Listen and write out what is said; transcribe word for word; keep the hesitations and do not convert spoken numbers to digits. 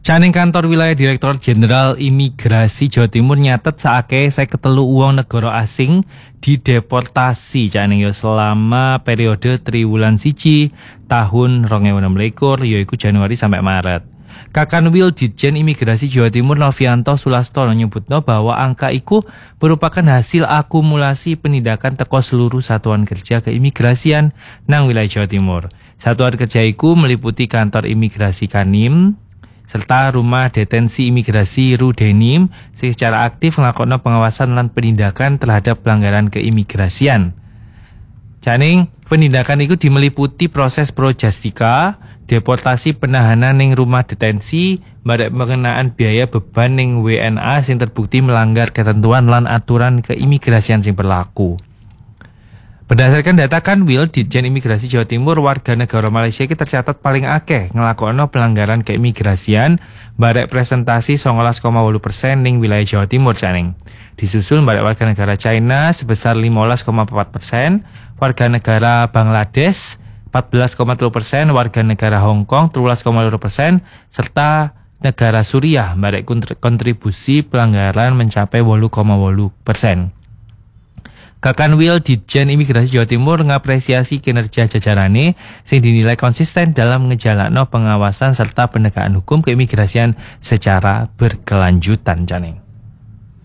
Caning kantor wilayah Direktorat Jenderal Imigrasi Jawa Timur nyatet saake saya ketelu uang negara asing dideportasi caning yo selama periode triwulan siji tahun rong ewu enam likur yaiku Januari sampai Maret. Kakanwil Ditjen Imigrasi Jawa Timur Novianto Sulastono nyebutno bahwa angka iku merupakan hasil akumulasi penindakan teko seluruh satuan kerja keimigrasian nang wilayah Jawa Timur. Satuan kerja iku meliputi kantor imigrasi Kanim serta rumah detensi imigrasi Rudenim secara aktif melakukan pengawasan dan penindakan terhadap pelanggaran keimigrasian. Janing penindakan itu dimeliputi proses projastika, deportasi penahanan ning rumah detensi, barek pengenaan biaya beban ning W N A sing terbukti melanggar ketentuan lan aturan keimigrasian sing berlaku. Berdasarkan data Kanwil Ditjen Imigrasi Jawa Timur, warga negara Malaysia kita tercatat paling akeh ngelakokno pelanggaran keimigrasian barek presentasi sembilan belas koma delapan persen ning wilayah Jawa Timur caning. Disusul barek warga negara China sebesar lima belas koma empat persen, warga negara Bangladesh empat belas koma tiga persen, warga negara Hong Kong tiga belas koma dua persen, serta negara Suriah barek kontribusi pelanggaran mencapai delapan koma delapan persen. Kakanwil Ditjen Imigrasi Jawa Timur ngapresiasi kinerja jajarane sing dinilai konsisten dalam ngejalakno pengawasan serta penegakan hukum keimigrasian secara berkelanjutan caning.